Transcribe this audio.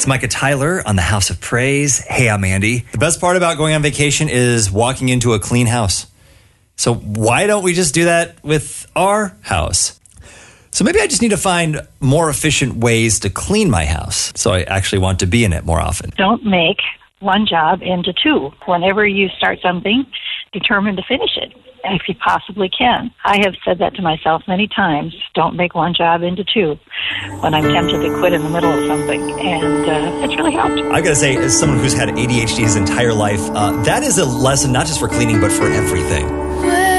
It's Micah Tyler on the House of Praise. Hey, I'm Andy. The best part about going on vacation is walking into a clean house. So why don't we just do that with our house? So maybe I just need to find more efficient ways to clean my house so I actually want to be in it more often. Don't make one job into two. Whenever you start something, determine to finish it, if you possibly can. I have said that to myself many times. Don't make one job into two when I'm tempted to quit in the middle of something. And it's really helped. I got to say, as someone who's had ADHD his entire life, that is a lesson not just for cleaning, but for everything.